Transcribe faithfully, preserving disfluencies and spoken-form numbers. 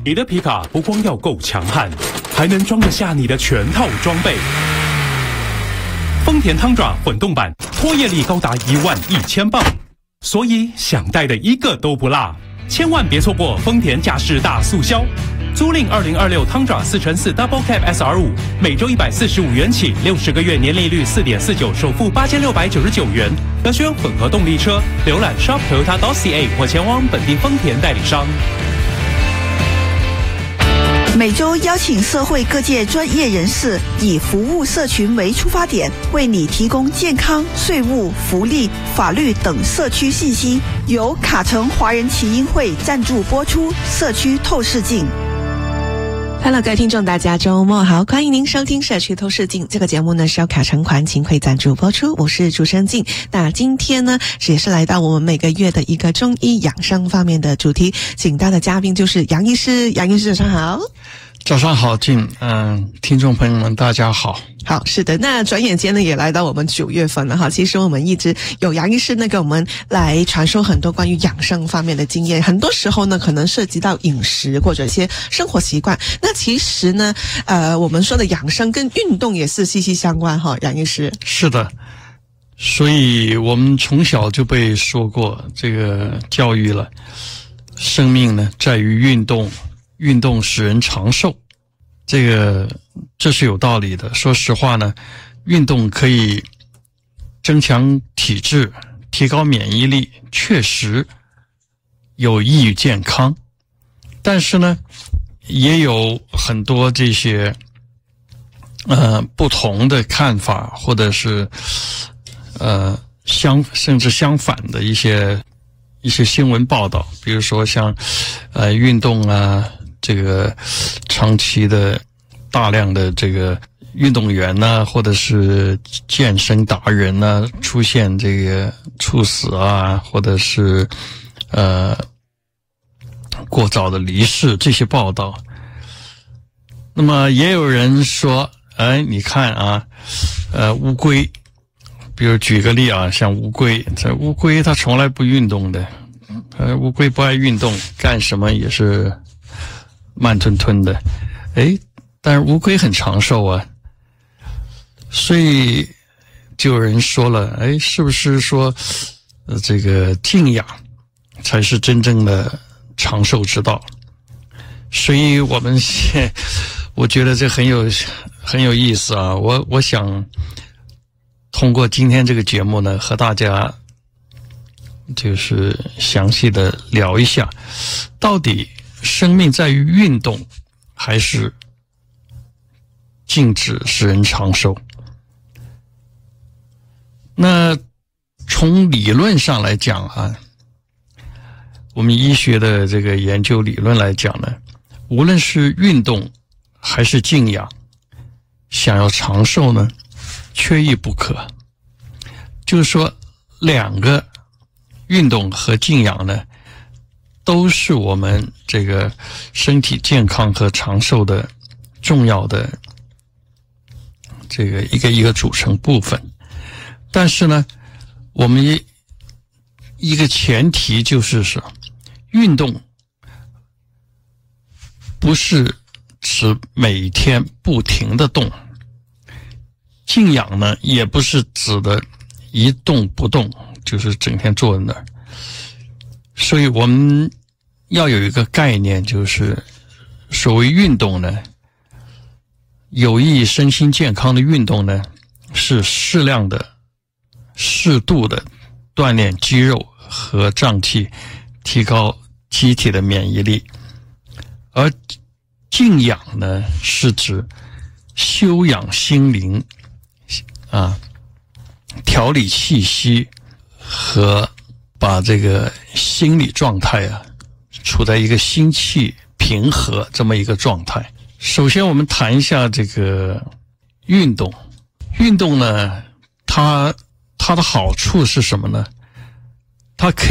你的皮卡不光要够强悍，还能装得下你的全套装备。丰田汤爪混动版，拖曳力高达一万一千磅，所以想带的一个都不落。千万别错过丰田驾驶大促销！租赁二零二六汤爪四乘四 Double Cab S R 五，每周一百四十五元起，六十个月年利率四点四九，首付八千六百九十九元。得选混合动力车，浏览 shop toyota dot c a 或前往本地丰田代理商。 每周邀请社会各界专业人士，以服务社群为出发点，为你提供健康、税务、福利、法律等社区信息。由卡城华人耆英会赞助播出《社区透视镜》。 Hello， 各位听众，大家周末好，欢迎您收听社区透视镜。这个节目呢是由卡城环情会赞助播出，我是主持人静。那今天呢也是来到我们每个月的一个中医养生方面的主题，请到的嘉宾就是杨医师。杨医师早上好。 早上好，静，嗯，听众朋友们大家好。 好，是的，那转眼间呢也来到我们九月份了哈。其实我们一直有杨医师呢给我们来传授很多关于养生方面的经验，很多时候呢可能涉及到饮食或者一些生活习惯。那其实呢呃我们说的养生跟运动也是息息相关哈，杨医师。 是的，所以我们从小就被说过这个教育了，生命呢在于运动，运动使人长寿，这个这是有道理的。说实话呢，运动可以增强体质，提高免疫力，确实有益于健康。但是呢，也有很多这些呃不同的看法，或者是呃相甚至相反的一些一些新闻报道，比如说像呃运动啊。这个长期的大量的这个运动员呢，或者是健身达人呢，出现这个猝死啊，或者是呃过早的离世，这些报道。那么也有人说，哎，你看啊，呃乌龟，比如举个例啊，像乌龟，这乌龟它从来不运动的，呃乌龟不爱运动，干什么也是慢吞吞的，哎，但是乌龟很长寿啊，所以就有人说了，哎，是不是说，呃，这个静养才是真正的长寿之道？所以我们现，我觉得这很有很有意思啊。我我想通过今天这个节目呢，和大家就是详细的聊一下，到底生命在于运动，还是静止使人长寿？那从理论上来讲啊，我们医学的这个研究理论来讲呢，无论是运动还是静养，想要长寿呢，缺一不可。就是说，两个运动和静养呢，都是我们这个身体健康和长寿的重要的这个一个一个组成部分。但是呢，我们一一个前提就是说，运动不是指每天不停的动，静养呢也不是指的一动不动，就是整天坐在那儿。所以我们要有一个概念，就是所谓运动呢，有益身心健康的运动呢，是适量的、适度的锻炼肌肉和脏器，提高机体的免疫力。而静养呢，是指修养心灵啊，调理气息和把这个心理状态啊，处在一个心气平和这么一个状态。首先我们谈一下这个运动。运动呢，它它的好处是什么呢？它可以